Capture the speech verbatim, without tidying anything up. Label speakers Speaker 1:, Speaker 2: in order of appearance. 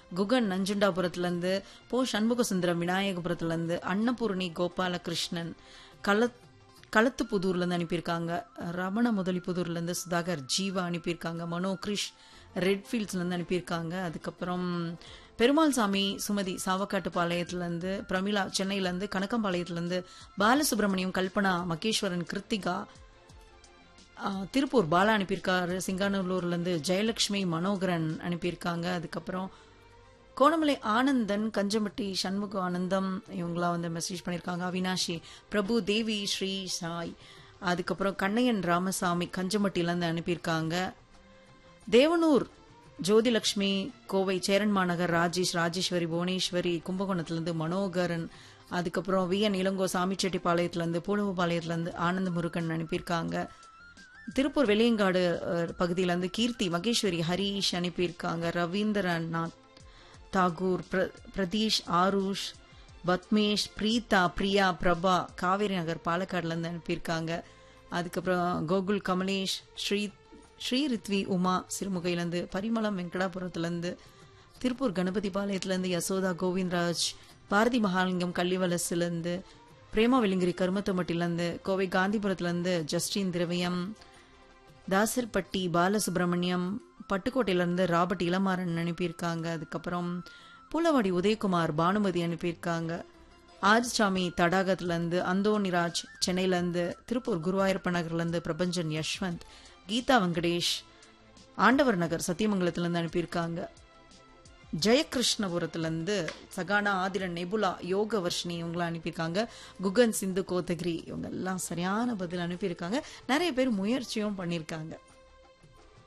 Speaker 1: குகன் நஞ்சுண்டாபுரத்துலேருந்து, போ சண்முகசுந்தரம் விநாயகபுரத்துலேருந்து, அன்னபூர்ணி கோபாலகிருஷ்ணன் கள களத்துப்புதூர்லேருந்து அனுப்பியிருக்காங்க. ரமண முதலிப்புதூர்லேருந்து சுதாகர் ஜீவா அனுப்பியிருக்காங்க. மனோ கிரிஷ் ரெட்ஃபீல்ட்ஸ்லேருந்து அனுப்பியிருக்காங்க. அதுக்கப்புறம் பெருமாள் சாமி சுமதி சாவக்காட்டுப்பாளையத்துலேருந்து, பிரமிளா சென்னையிலேருந்து, கணக்கம்பாளையத்துலேருந்து, பாலசுப்ரமணியம் கல்பனா மகேஸ்வரன் கிருத்திகா திருப்பூர் பாலா அனுப்பியிருக்காரு. சிங்கானூர்லேருந்து ஜெயலட்சுமி மனோகரன் அனுப்பியிருக்காங்க. அதுக்கப்புறம் கோணமலை ஆனந்தன் கஞ்சம்பட்டி சண்முக ஆனந்தம் இவங்களாம் வந்து மெசேஜ் பண்ணியிருக்காங்க. அவினாஷி பிரபு தேவி ஸ்ரீ சாய், அதுக்கப்புறம் கண்ணையன் ராமசாமி கஞ்சம்பட்டியிலேருந்து அனுப்பியிருக்காங்க. தேவனூர் ஜோதிலட்சுமி, கோவை சேரன்மாநகர் ராஜேஷ் ராஜேஸ்வரி புவனேஸ்வரி கும்பகோணத்துலேருந்து மனோகரன், அதுக்கப்புறம் வி என் இளங்கோ சாமிச்செட்டிப்பாளையத்துலேருந்து, பூலவபாளையத்துலேருந்து ஆனந்த முருகன் அனுப்பியிருக்காங்க. திருப்பூர் வெளியங்காடு பகுதியிலேருந்து கீர்த்தி மகேஸ்வரி ஹரீஷ் அனுப்பியிருக்காங்க. ரவீந்திரநாத் தாகூர், பிரதீஷ், ஆருஷ், பத்மேஷ், பிரீதா, பிரியா, பிரபா காவேரி நகர் பாலக்காடுலேருந்து அனுப்பியிருக்காங்க. அதுக்கப்புறம் கோகுல் கமலேஷ், ஸ்ரீ ஸ்ரீ ரித்வி உமா சிறுமுகையிலேருந்து, பரிமளம் வெங்கடாபுரத்துலேருந்து, திருப்பூர் கணபதி பாளையத்துலேருந்து யசோதா கோவிந்தராஜ், பாரதி மகாலிங்கம் கள்ளிவலசுலேருந்து, பிரேமா வெலிங்கிரி கருமத்தம்பட்டிலேருந்து, கோவை காந்திபுரத்துலேருந்து ஜஸ்டின் திரவியம், தாசர்பட்டி பாலசுப்ரமணியம், பட்டுக்கோட்டையிலேருந்து ராபர்ட் இளமாறன் அனுப்பியிருக்காங்க. அதுக்கப்புறம் பூலவாடி உதயகுமார் பானுமதி அனுப்பியிருக்காங்க. ஆர்சாமி தடாகத்துலேருந்து, அந்தோனிராஜ் சென்னையிலேருந்து, திருப்பூர் குருவாயூரப்ப நகர்லேருந்து பிரபஞ்சன் யஷ்வந்த், கீதா வெங்கடேஷ் ஆண்டவர் நகர் சத்தியமங்கலத்திலேருந்து அனுப்பியிருக்காங்க. ஜெயகிருஷ்ணபுரத்துலேருந்து சகானா ஆதிரன் நெபுலா யோக வர்ஷினி இவங்களாம் அனுப்பியிருக்காங்க. குகன் சிந்து கோத்தகிரி இவங்க எல்லாம் சரியான பதில் அனுப்பியிருக்காங்க. நிறைய பேர் முயற்சியும் பண்ணியிருக்காங்க.